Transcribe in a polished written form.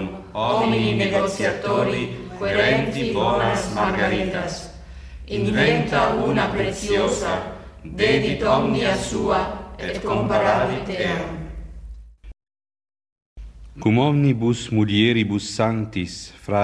homini negotiatori, querenti bonas margaritas. Inventa una preziosa, dedit omnia sua, et comparavit eam. Cum omnibus mulieribus sanctis,